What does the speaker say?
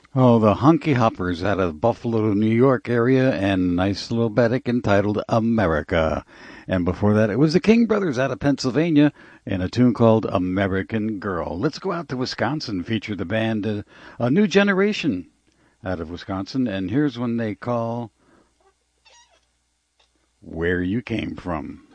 Oh, the Hunky Hoppers out of Buffalo, New York area, and a nice little Bedek entitled America. And before that, it was the King Brothers out of Pennsylvania and a tune called American Girl. Let's go out to Wisconsin, feature the band A New Generation out of Wisconsin, and here's one they call Where You Came From.